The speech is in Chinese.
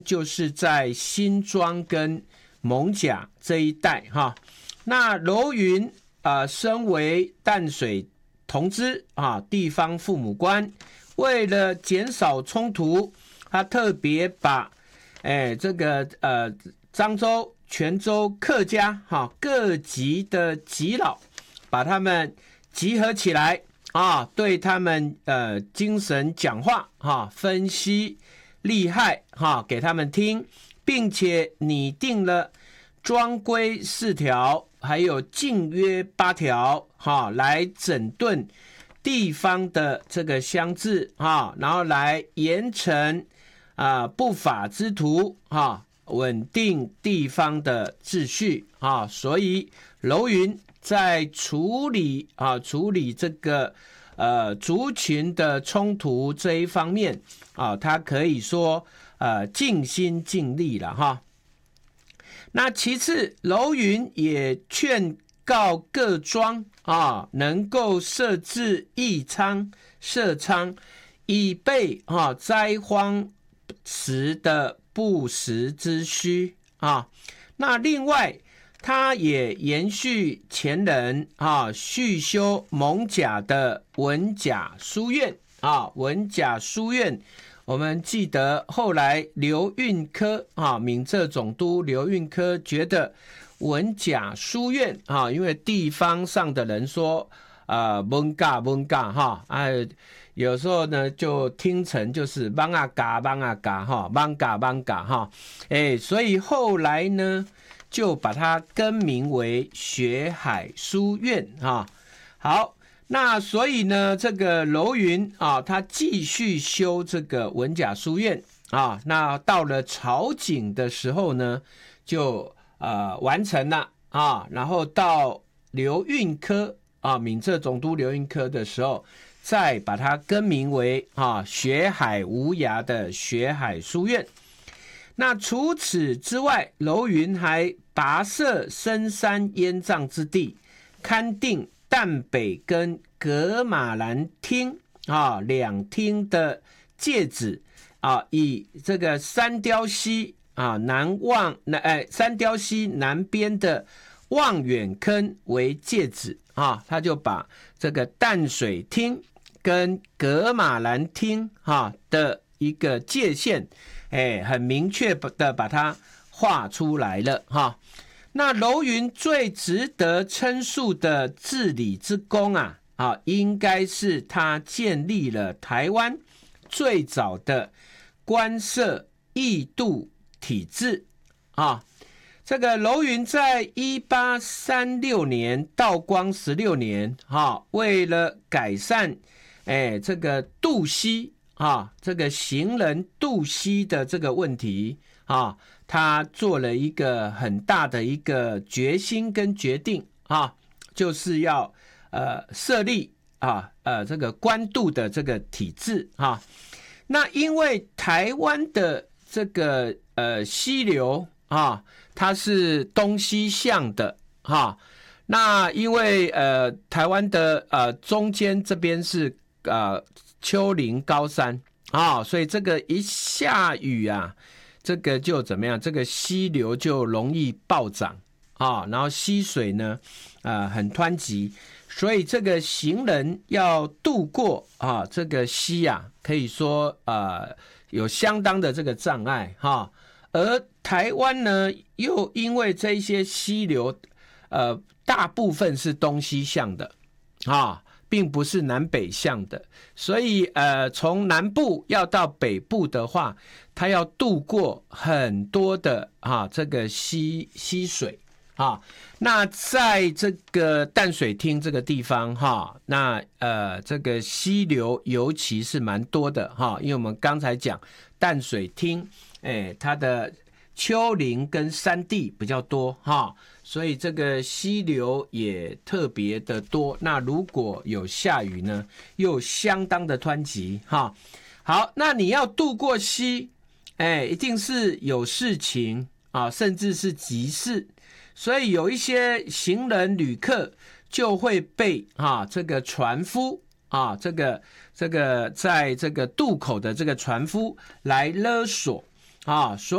就是在新庄跟艋舺这一带哈。那楼云身为淡水同知地方父母官，为了减少冲突，他特别把这个漳州、泉州客家各级的耆老，把他们集合起来对他们精神讲话分析利害给他们听，并且拟定了庄规4条，还有禁约8条来整顿地方的这个乡志然后来严惩不法之徒稳定地方的秩序所以楼云在处理这个族群的冲突这一方面他可以说尽心尽力了哈。那其次，楼云也劝告各庄能够设置义仓、社仓，以备灾荒时的不时之需那另外，他也延续前人续修艋舺的文甲书院文甲书院。我们记得后来刘运科闽浙总督刘运科觉得文甲书院因为地方上的人说蒙嘎有时候呢就听成就是芒啊嘎所以后来呢就把它更名为学海书院好，那所以呢这个楼云他继续修这个文甲书院那到了朝景的时候呢就完成了然后到刘运科闽浙总督刘运科的时候，再把它更名为学海无涯的学海书院。那除此之外，楼云还跋涉深山烟瘴之地，勘定淡北跟噶玛兰厅2厅的界址以这个三雕溪三雕溪南边的望远坑为界址他就把这个淡水厅跟噶玛兰厅的一个界限很明确的把它画出来了那楼云最值得称述的治理之功应该是他建立了台湾最早的官舍义度体制这个楼云在1836年道光16年为了改善这个渡溪这个行人渡溪的这个问题他做了一个很大的一个决心跟决定就是要设立这个官渡的这个体制那因为台湾的这个溪流它是东西向的那因为台湾的中间这边是丘陵高山所以这个一下雨这个就怎么样？这个溪流就容易暴涨然后溪水呢很湍急，所以这个行人要渡过这个溪可以说有相当的这个障碍而台湾呢又因为这些溪流大部分是东西向的并不是南北向的，所以从南部要到北部的话，它要渡过很多的这个溪水那在这个淡水厅这个地方那这个溪流尤其是蛮多的因为我们刚才讲淡水厅它的丘陵跟山地比较多所以这个溪流也特别的多，那如果有下雨呢又相当的湍急好，那你要渡过溪一定是有事情甚至是急事，所以有一些行人旅客就会被这个船夫这个在这个渡口的这个船夫来勒索所